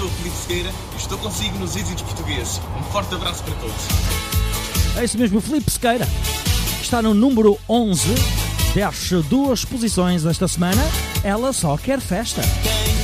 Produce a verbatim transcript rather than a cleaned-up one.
o Filipe Sequeira e estou consigo nos êxitos portugueses. Um forte abraço para todos. É isso mesmo, o Filipe Sequeira está no número onze, desce duas posições esta semana. Ela só quer festa.